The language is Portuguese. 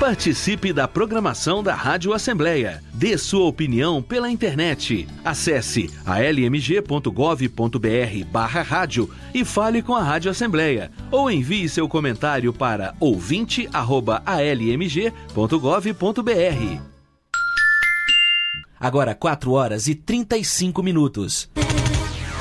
Participe da programação da Rádio Assembleia. Dê sua opinião pela internet. Acesse almg.gov.br/rádio e fale com a Rádio Assembleia. Ou envie seu comentário para ouvinte@almg.gov.br. Agora 4 horas e 35 minutos.